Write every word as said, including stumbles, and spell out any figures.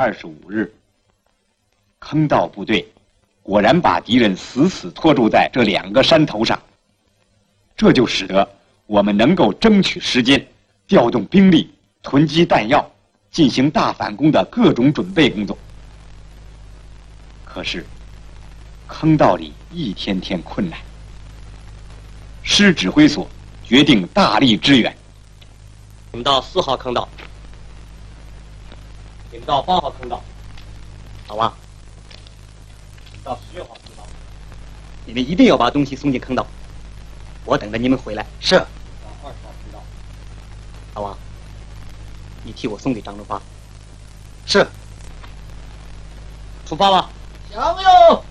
二十五日，坑道部队果然把敌人死死拖住在这两个山头上，这就使得我们能够争取时间，调动兵力，囤积弹药，进行大反攻的各种准备工作。可是，坑道里一天天困难，师指挥所决定大力支援。 你们到四号坑道，你们到八号坑道，好吧？到十六号坑道，你们一定要把东西送进坑道，我等着你们回来。 是。 到二十号坑道，老王，你替我送给张忠发。 是。 出发吧。 向右。